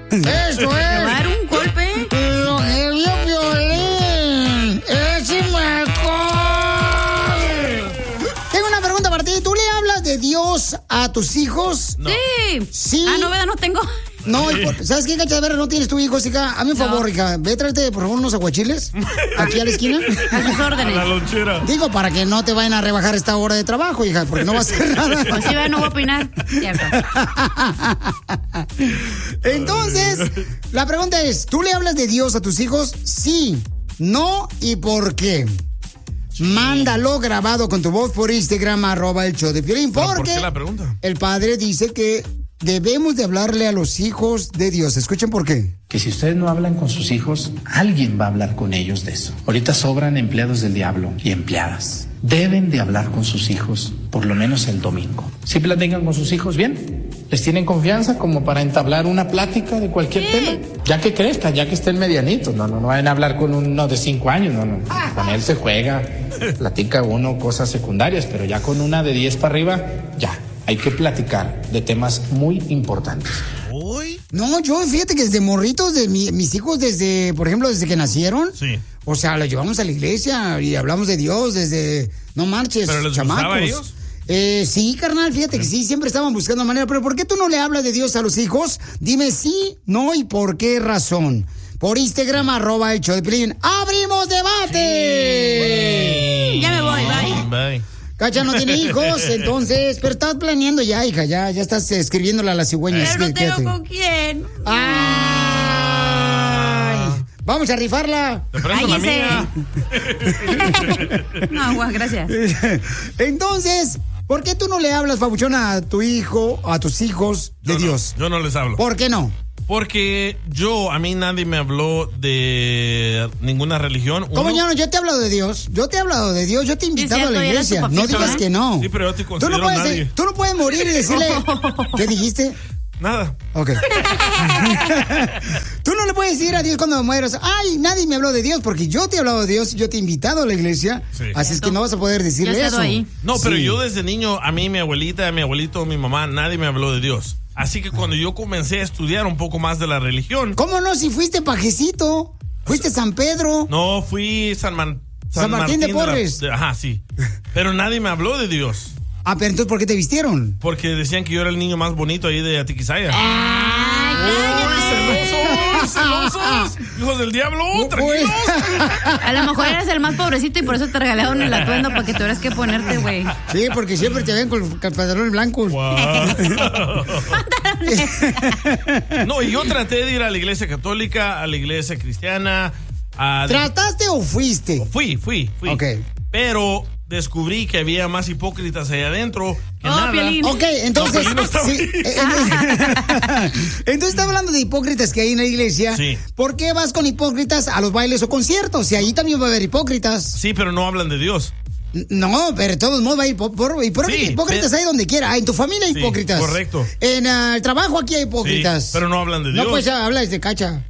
Esto es. ¿Te va a dar un golpe? Lo que vio Piolín. ¡Échame alcohol! Tengo una pregunta para ti. ¿Tú le hablas de Dios a tus hijos? No. Sí. Ah, no, ¿verdad? No tengo. No, ¿sabes qué, Cacha? A ver, no tienes tu hijo, hija. Hazme un favor, hija. Ve, tráete, por favor, unos aguachiles. Aquí a la esquina. A sus órdenes. A la lonchera. Digo, para que no te vayan a rebajar esta hora de trabajo, hija, porque no va a hacer nada. Pues sí, no voy a opinar. Cierto. Entonces, la pregunta es, ¿tú le hablas de Dios a tus hijos? Sí, no y por qué. Mándalo grabado con tu voz por Instagram, @el-show-de-Piolín, porque ¿por qué la pregunta? El padre dice que debemos de hablarle a los hijos de Dios. Escuchen por qué. Que si ustedes no hablan con sus hijos, alguien va a hablar con ellos de eso. Ahorita sobran empleados del diablo y empleadas. Deben de hablar con sus hijos, por lo menos el domingo. Si platican con sus hijos bien, les tienen confianza como para entablar una plática de cualquier tema. Ya que crezcan, ya que estén medianitos. No vayan a hablar con uno de 5 años. No. Con él se juega, platica uno cosas secundarias, pero ya con una de 10 para arriba, ya. Hay que platicar de temas muy importantes. No, yo fíjate que desde morritos de mis hijos, desde, por ejemplo, desde que nacieron. Sí. O sea, los llevamos a la iglesia y hablamos de Dios desde, no marches, ¿Pero les chamacos. gustaba a ellos? Sí, carnal, fíjate que sí, siempre estaban buscando manera. Pero ¿por qué tú no le hablas de Dios a los hijos? Dime sí, no y por qué razón. Por Instagram, @el-show-de-Piolín. ¡Abrimos debate! Sí. Ya me voy, Bye. Cacha no tiene hijos, entonces, pero estás planeando ya, hija, ya estás escribiéndole a la cigüeña. Pero no tengo con quién. ¡Ay! Vamos a rifarla. Te presto la mía. No, Juan, gracias. Entonces, ¿por qué tú no le hablas, papuchón, a tu hijo, a tus hijos de Dios? Yo no les hablo. ¿Por qué no? Porque a mí nadie me habló de ninguna religión. ¿Cómo ya no? Yo te he hablado de Dios. Yo te he hablado de Dios. Yo te he invitado a la iglesia. No digas que no. Sí, pero yo te considero nadie. Tú no puedes morir y decirle... ¿Qué dijiste? Nada. Ok. Tú no le puedes decir a Dios cuando mueras, ay, nadie me habló de Dios, porque yo te he hablado de Dios, yo te he invitado a la iglesia, sí. Así es que no vas a poder decirle eso. Ahí. No, pero yo desde niño, a mí, mi abuelita, mi abuelito, mi mamá, nadie me habló de Dios. Así que cuando yo comencé a estudiar un poco más de la religión... ¿Cómo no? Si fuiste pajecito, fuiste San Pedro. No, fui San Martín de Porres. Ajá, sí. Pero nadie me habló de Dios. Ah, pero entonces, ¿por qué te vistieron? Porque decían que yo era el niño más bonito ahí de Atiquizaya. ¡Celosos! ¡Hijos del diablo! ¡Tranquilos! A lo mejor eres el más pobrecito y por eso te regalaron el atuendo para que tuvieras que ponerte, güey. Sí, porque siempre te ven con pantalones blancos. Wow. No, y yo traté de ir a la iglesia católica, a la iglesia cristiana. ¿Trataste o fuiste? Fui. Ok. Pero descubrí que había más hipócritas allá adentro que nada. Piolín. Ok, entonces... No, sí, entonces está hablando de hipócritas que hay en la iglesia. Sí. ¿Por qué vas con hipócritas a los bailes o conciertos? Si ahí también va a haber hipócritas. Sí, pero no hablan de Dios. No, pero de todos modos va a ir hipócritas hay donde quiera. En tu familia hay hipócritas. Correcto. En el trabajo aquí hay hipócritas. Sí, pero no hablan de Dios. No, pues hablas de cacha.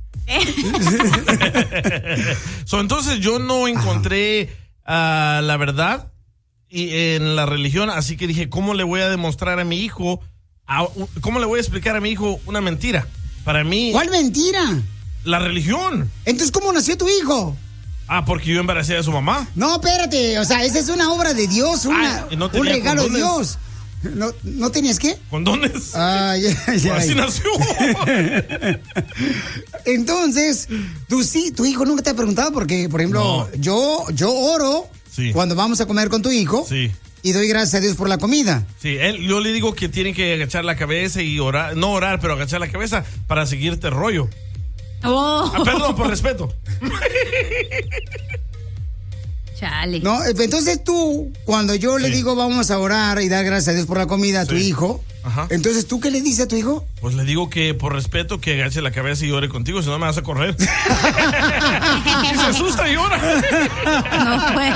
Entonces yo no encontré la verdad en la religión, así que dije, ¿cómo le voy a demostrar a mi hijo, cómo le voy a explicar a mi hijo una mentira? Para mí... ¿Cuál mentira? La religión. Entonces, ¿cómo nació tu hijo? Porque yo embaracé a su mamá. No, espérate, o sea, esa es una obra de Dios, un regalo de Dios. ¿No tenías qué? Condones. Así nació. Entonces, tu hijo nunca te ha preguntado porque, por ejemplo, yo oro cuando vamos a comer con tu hijo y doy gracias a Dios por la comida. Sí, yo le digo que tiene que agachar la cabeza y orar, no orar, pero agachar la cabeza para seguirte rollo. Perdón, por respeto. Chale. No, entonces tú, cuando yo le digo vamos a orar y dar gracias a Dios por la comida a tu hijo, entonces ¿tú qué le dices a tu hijo? Pues le digo que por respeto que agache la cabeza y ore contigo, si no me vas a correr. Y se asusta y llora. No, pues.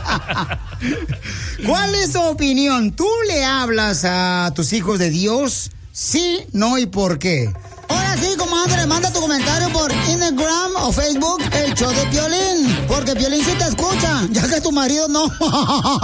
¿Cuál es tu opinión? ¿Tú le hablas a tus hijos de Dios? Sí, no y por qué. Ahora sí, comadre, manda tu comentario por Instagram o Facebook, el show de Piolín, porque Piolín sí te escucha, ya que tu marido no.